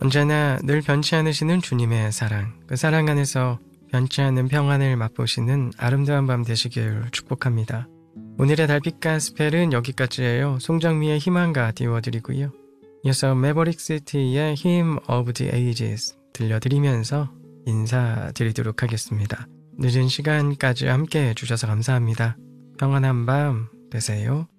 언제나 늘 변치 않으시는 주님의 사랑, 그 사랑 안에서 변치 않는 평안을 맛보시는 아름다운 밤 되시길 축복합니다. 오늘의 달빛 가스펠은 여기까지예요. 송정미의 희망가 띄워드리고요. 이어서 매버릭시티의 Hymn of the Ages 들려드리면서 인사드리도록 하겠습니다. 늦은 시간까지 함께 해주셔서 감사합니다. 평안한 밤 되세요.